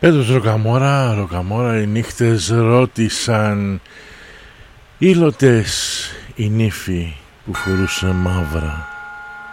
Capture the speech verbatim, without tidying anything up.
Έτος Ροκαμόρα, Ροκαμόρα, οι νύχτες ρώτησαν, ήλωτες η νύφη που φορούσε μαύρα.